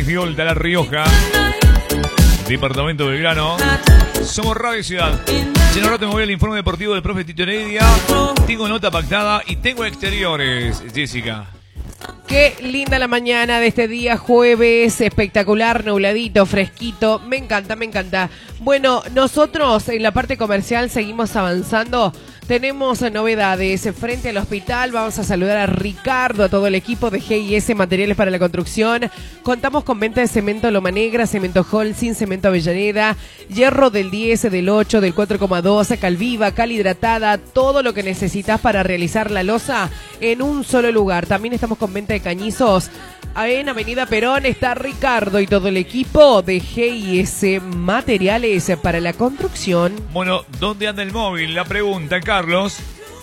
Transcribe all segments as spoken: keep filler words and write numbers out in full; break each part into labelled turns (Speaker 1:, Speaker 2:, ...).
Speaker 1: Fiolta, La Rioja, departamento del Belgrano. Somos Radio Ciudad. Si no, rato me voy al informe deportivo del profe Tito Heredia. Tengo nota pactada y tengo exteriores, Jessica.
Speaker 2: Qué linda la mañana de este día jueves, espectacular, nubladito, fresquito, me encanta, me encanta. Bueno, nosotros en la parte comercial seguimos avanzando, tenemos novedades frente al hospital, vamos a saludar a Ricardo, a todo el equipo de G I S Materiales para la Construcción. Contamos con venta de cemento Loma Negra, cemento Holcim, cemento Avellaneda, hierro del diez, del ocho, del cuatro coma dos, Calviva, cal hidratada, todo lo que necesitas para realizar la losa en un solo lugar. También estamos con venta de cañizos. En Avenida Perón está Ricardo y todo el equipo de G I S Materiales para la Construcción.
Speaker 1: Bueno, ¿dónde anda el móvil? La pregunta, Carlos.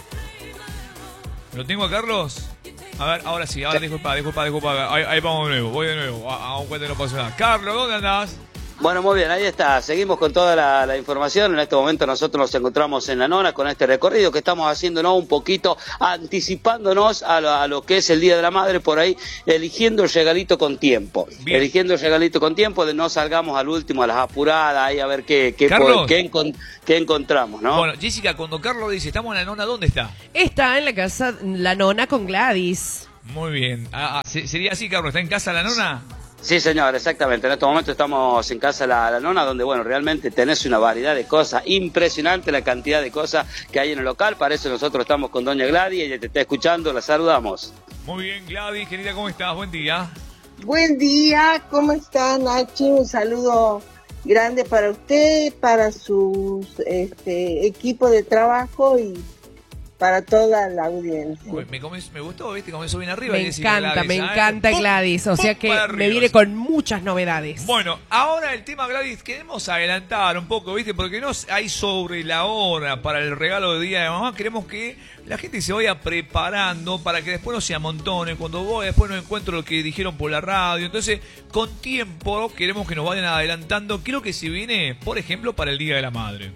Speaker 1: ¿Lo tengo a Carlos? A ver, ahora sí, ahora disculpa, disculpa, disculpa. Ahí, ahí vamos de nuevo, voy de nuevo. A un cuento no pasa nada. Carlos, ¿dónde andás?
Speaker 3: Bueno, muy bien, ahí está. Seguimos con toda la, la información. En este momento nosotros nos encontramos en La Nona con este recorrido que estamos haciendo, ¿no? Un poquito anticipándonos a lo, a lo que es el Día de la Madre, por ahí eligiendo el regalito con tiempo. Bien. Eligiendo el regalito con tiempo, de no salgamos al último, a las apuradas, ahí a ver qué, qué, po, qué, encon, qué encontramos, ¿no?
Speaker 1: Bueno, Jessica, cuando Carlos dice, estamos en La Nona, ¿dónde está?
Speaker 2: Está en la casa La Nona con Gladys.
Speaker 1: Muy bien. Ah, ah, ¿sería así, Carlos? ¿Está en casa La Nona?
Speaker 3: Sí, señor, exactamente. En este momento estamos en Casa La, la Nona, donde, bueno, realmente tenés una variedad de cosas, impresionante la cantidad de cosas que hay en el local. Para eso nosotros estamos con doña Gladys, ella te está escuchando, la saludamos.
Speaker 1: Muy bien, Gladys, querida, ¿cómo estás? Buen día.
Speaker 4: Buen día, ¿cómo está, Nachi? Un saludo grande para usted, para su este, equipo de trabajo y para toda la audiencia.
Speaker 1: Uy, me, comes, me gustó, ¿viste? Comenzó bien arriba.
Speaker 2: Me encanta,
Speaker 1: Gladys,
Speaker 2: me
Speaker 1: ¿sabes?
Speaker 2: encanta Gladys, o sea que me viene sí. con muchas novedades.
Speaker 1: Bueno, ahora el tema, Gladys, queremos adelantar un poco, ¿viste? Porque no hay sobre la hora para el regalo de Día de Mamá. Queremos que la gente se vaya preparando para que después no se amontone. Cuando voy, después no encuentro lo que dijeron por la radio. Entonces, con tiempo, queremos que nos vayan adelantando. Creo que se viene, por ejemplo, para el Día de la Madre.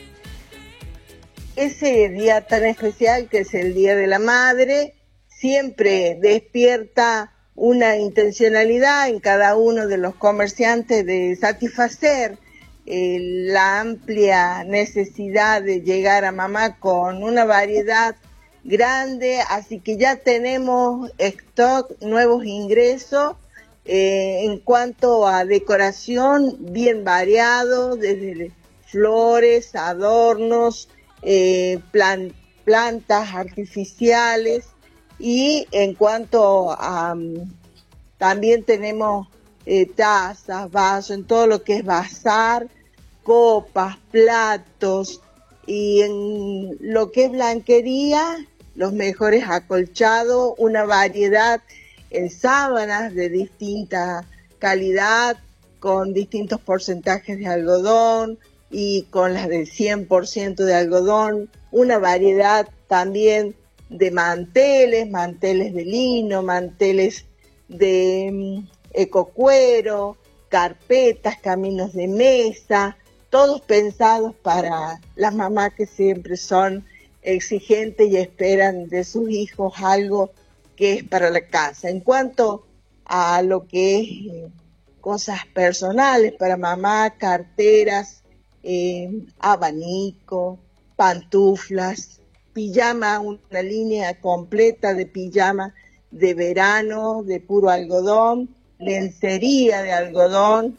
Speaker 4: Ese día tan especial que es el Día de la Madre siempre despierta una intencionalidad en cada uno de los comerciantes de satisfacer eh, la amplia necesidad de llegar a mamá con una variedad grande, así que ya tenemos stock, nuevos ingresos eh, en cuanto a decoración bien variado, desde flores, adornos, Eh, plan, plantas artificiales, y en cuanto a um, también tenemos eh, tazas, vasos, en todo lo que es bazar, copas, platos, y en lo que es blanquería, los mejores acolchados, una variedad en sábanas de distinta calidad, con distintos porcentajes de algodón, y con las del cien por ciento de algodón, una variedad también de manteles, manteles de lino, manteles de um, ecocuero, carpetas, caminos de mesa, todos pensados para las mamás que siempre son exigentes y esperan de sus hijos algo que es para la casa. En cuanto a lo que es eh, cosas personales para mamá, carteras, Eh, abanico, pantuflas, pijama, una línea completa de pijama de verano, de puro algodón, lencería de algodón,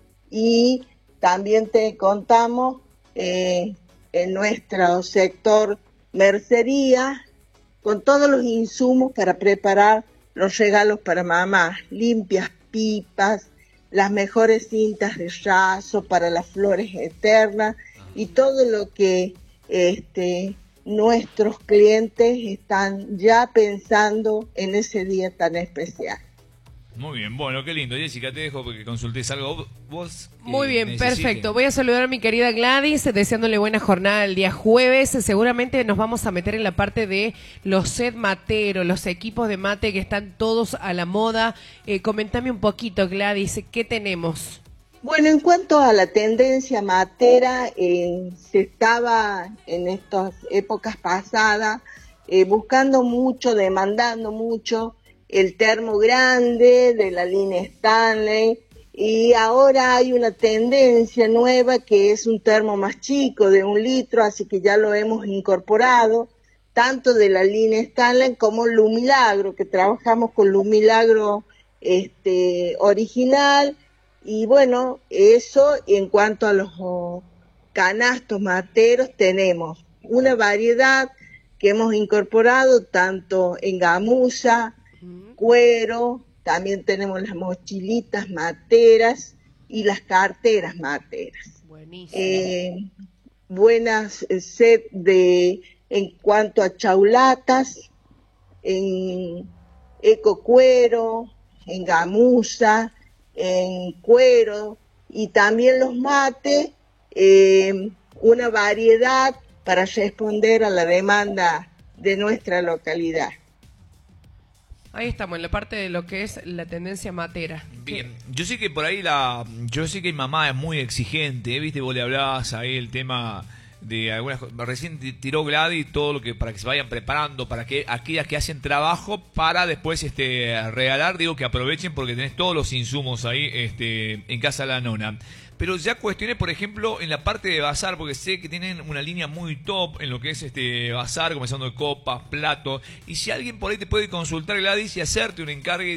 Speaker 4: y también te contamos eh, en nuestro sector mercería con todos los insumos para preparar los regalos para mamá, limpias pipas, las mejores cintas de raso para las flores eternas y todo lo que este, nuestros clientes están ya pensando en ese día tan especial.
Speaker 1: Muy bien, bueno, qué lindo. Jessica, te dejo porque consultes algo vos.
Speaker 2: Muy bien, necesite. Perfecto. Voy a saludar a mi querida Gladys, deseándole buena jornada el día jueves. Seguramente nos vamos a meter en la parte de los set materos, los equipos de mate que están todos a la moda. Eh, comentame un poquito, Gladys, ¿qué tenemos?
Speaker 4: Bueno, en cuanto a la tendencia matera, eh, se estaba en estas épocas pasadas eh, buscando mucho, demandando mucho el termo grande de la línea Stanley, y ahora hay una tendencia nueva que es un termo más chico de un litro, así que ya lo hemos incorporado, tanto de la línea Stanley como Lumilagro, que trabajamos con Lumilagro este, original. Y bueno, eso en cuanto a los oh, canastos materos, tenemos una variedad que hemos incorporado tanto en gamuza, cuero, también tenemos las mochilitas materas y las carteras materas.
Speaker 2: Buenísimo.
Speaker 4: Eh, buenas set de, en cuanto a chaulatas, en ecocuero, en gamuza, en cuero, y también los mates, eh, una variedad para responder a la demanda de nuestra localidad.
Speaker 2: Ahí estamos, en la parte de lo que es la tendencia matera.
Speaker 1: Bien, yo sé que por ahí la, yo sé que mi mamá es muy exigente, ¿eh? Viste, vos le hablabas ahí el tema de algunas cosas. Recién tiró Gladys todo lo que para que se vayan preparando, para que aquellas que hacen trabajo para después este regalar, digo que aprovechen porque tenés todos los insumos ahí este en casa de la nona. Pero ya cuestioné, por ejemplo, en la parte de bazar, porque sé que tienen una línea muy top en lo que es este bazar, comenzando de copas, platos, y si alguien por ahí te puede consultar, Gladys, y hacerte un encargue